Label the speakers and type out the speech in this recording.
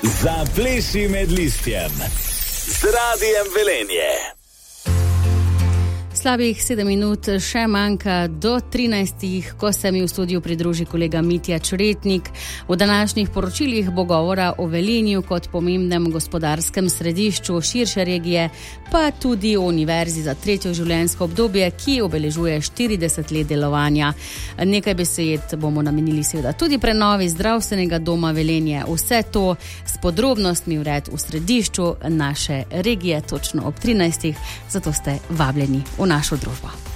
Speaker 1: Zapleši med listjem z Radijem Velenje.
Speaker 2: Slabih 7 minut še manjka do 13, ko se mi v studiu pridruži kolega Mitja Čretnik. V današnjih poročilih bo govora o Velenju kot pomembnem gospodarskem središču širše regije, pa tudi o univerzi za tretje življenjsko obdobje, ki obeležuje 40 let delovanja. Nekaj besed bomo namenili seveda tudi prenovi zdravstvenega doma Velenje. Vse to s podrobnostmi vred v središču naše regije, točno ob 13, zato ste vabljeni v našo družbo.